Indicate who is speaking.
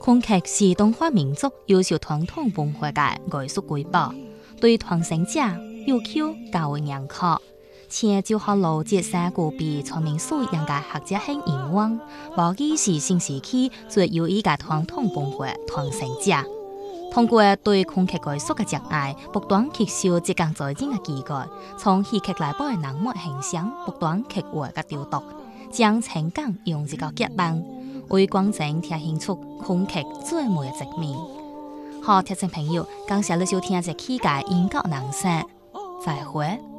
Speaker 1: 昆曲是中华民族优秀传统文化嘅艺术瑰宝，对传承者要求较为严苛。且就好路接三個比傳明書人嘅學者很願望，無疑是新時期最有意嘅傳統文化傳承者。通過對昆劇藝術嘅熱愛，不斷吸收即間在境嘅機會，從戲劇內部嘅人物形象不斷刻畫嘅調度，將情感用一個結伴，為觀眾呈現出昆劇最美嘅一面。好，聽眾朋友，感謝你收聽這期嘅音樂人生，再會。